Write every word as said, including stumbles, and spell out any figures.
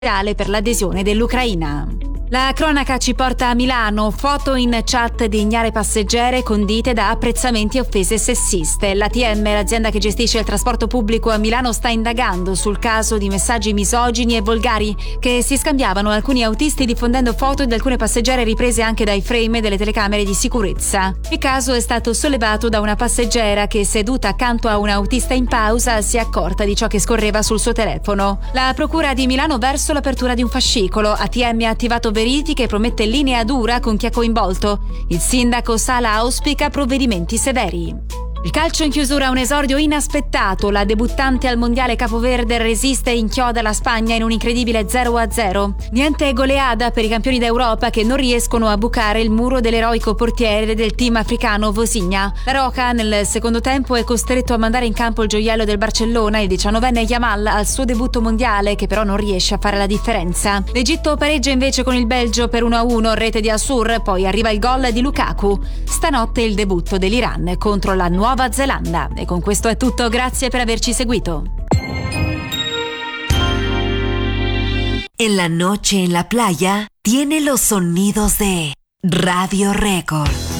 per l'adesione dell'Ucraina. La cronaca ci porta a Milano, foto in chat di ignare passeggere condite da apprezzamenti e offese sessiste. L'A T M, l'azienda che gestisce il trasporto pubblico a Milano, sta indagando sul caso di messaggi misogini e volgari che si scambiavano alcuni autisti diffondendo foto di alcune passeggere riprese anche dai frame delle telecamere di sicurezza. Il caso è stato sollevato da una passeggera che, seduta accanto a un autista in pausa, si è accorta di ciò che scorreva sul suo telefono. La procura di Milano verso l'apertura di un fascicolo. A T M ha attivato verifiche e promette linea dura con chi è coinvolto. Il sindaco Sala auspica provvedimenti severi. Il calcio in chiusura, un esordio inaspettato. La debuttante al mondiale capoverde resiste e inchioda la Spagna in un incredibile zero a zero. Niente goleada per i campioni d'Europa che non riescono a bucare il muro dell'eroico portiere del team africano Vosinha. La Roca nel secondo tempo è costretto a mandare in campo il gioiello del Barcellona, il diciannovenne Yamal, al suo debutto mondiale, che però non riesce a fare la differenza. L'Egitto pareggia invece con il Belgio per uno a uno, rete di Assur, poi arriva il gol di Lukaku. Stanotte il debutto dell'Iran contro la Nuova Zelanda. E con questo è tutto, grazie per averci seguito. En la noche en la playa tiene los sonidos de Radio Record.